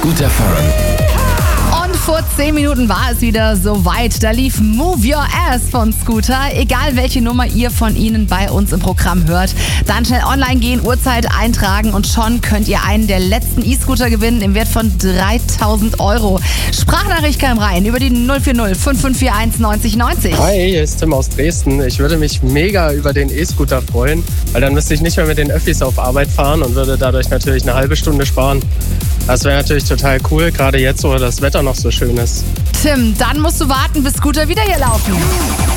Scooter-Fahren. Und vor 10 Minuten war es wieder soweit. Da lief Move Your Ass von Scooter. Egal welche Nummer ihr von ihnen bei uns im Programm hört, dann schnell online gehen, Uhrzeit eintragen und schon könnt ihr einen der letzten E-Scooter gewinnen im Wert von 3.000 €. Sprachnachricht kam rein über die 040 5541 90 90. Hi, hier ist Tim aus Dresden. Ich würde mich mega über den E-Scooter freuen, weil dann müsste ich nicht mehr mit den Öffis auf Arbeit fahren und würde dadurch natürlich eine halbe Stunde sparen. Das wäre natürlich total cool, gerade jetzt, wo das Wetter noch so schön ist. Tim, dann musst du warten, bis Scooter wieder hier laufen.